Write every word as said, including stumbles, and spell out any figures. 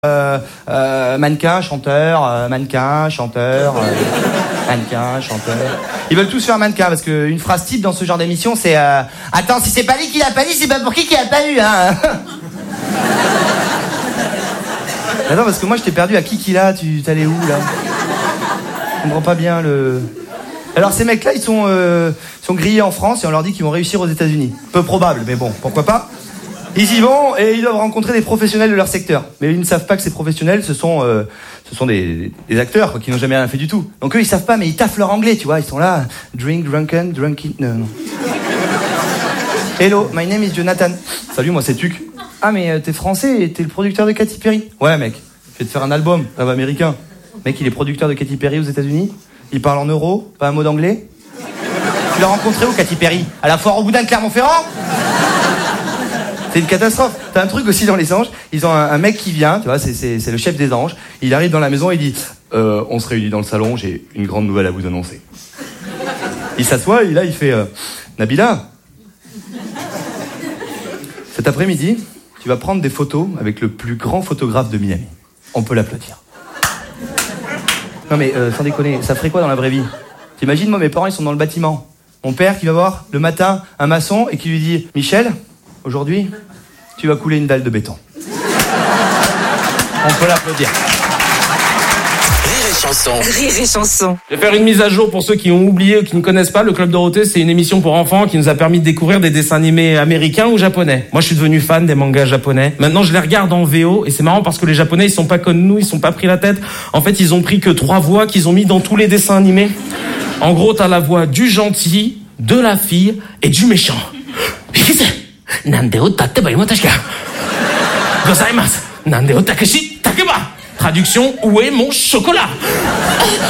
Euh, euh, mannequin, chanteur, euh, mannequin, chanteur, euh, mannequin, chanteur. Ils veulent tous faire mannequin parce que une phrase type dans ce genre d'émission c'est euh, attends, si c'est pas lui qui l'a pas dit, c'est pas pour qui qui l'a pas eu, hein. Attends, parce que moi je t'ai perdu à qui qui l'a, tu t'allais où là? Je comprends pas bien le. Alors ces mecs-là, ils sont, euh, sont grillés en France et on leur dit qu'ils vont réussir aux États-Unis. Peu probable, mais bon, pourquoi pas. Ils y vont et ils doivent rencontrer des professionnels de leur secteur. Mais ils ne savent pas que ces professionnels, ce sont, euh, ce sont des, des acteurs quoi, qui n'ont jamais rien fait du tout. Donc eux, ils savent pas, mais ils taffent leur anglais, tu vois. Ils sont là, drink, drunken, drunken... Non, non. Hello, my name is Jonathan. Salut, moi c'est Tuc. Ah mais euh, t'es français et t'es le producteur de Katy Perry. Ouais mec, je vais te faire un album, rêve américain. Mec, il est producteur de Katy Perry aux États-Unis. Il parle en euros, pas un mot d'anglais. Tu l'as rencontré où, Katy Perry? À la foire au boudin de Clermont-Ferrand? C'est une catastrophe. T'as un truc aussi dans les anges. Ils ont un, un mec qui vient, tu vois, c'est, c'est, c'est le chef des anges. Il arrive dans la maison et il dit euh, on se réunit dans le salon, j'ai une grande nouvelle à vous annoncer. Il s'assoit et là il fait euh, Nabila, cet après-midi, tu vas prendre des photos avec le plus grand photographe de Miami. On peut l'applaudir. Non mais euh, sans déconner, ça ferait quoi dans la vraie vie? T'imagines, moi mes parents ils sont dans le bâtiment. Mon père qui va voir le matin un maçon et qui lui dit Michel, aujourd'hui, tu vas couler une dalle de béton. On peut l'applaudir. Rire et chanson. Rire et chanson. Je vais faire une mise à jour pour ceux qui ont oublié ou qui ne connaissent pas. Le Club Dorothée, c'est une émission pour enfants qui nous a permis de découvrir des dessins animés américains ou japonais. Moi, je suis devenu fan des mangas japonais. Maintenant, je les regarde en V O et c'est marrant parce que les Japonais, ils sont pas comme nous, ils sont pas pris la tête. En fait, ils ont pris que trois voix qu'ils ont mis dans tous les dessins animés. En gros, t'as la voix du gentil, de la fille et du méchant. Traduction, où est mon chocolat?